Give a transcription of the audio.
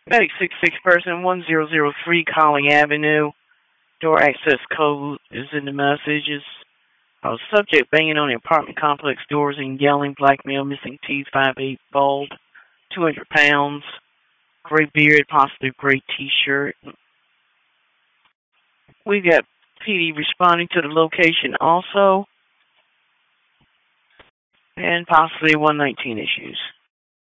Medic 66 person 1003 Calling Avenue. Door access code is in the messages. Subject banging on the apartment complex doors and yelling, blackmail, missing teeth, 5'8", bald, 200 pounds, gray beard, possibly gray t-shirt. We got PD responding to the location also, and possibly 119 issues.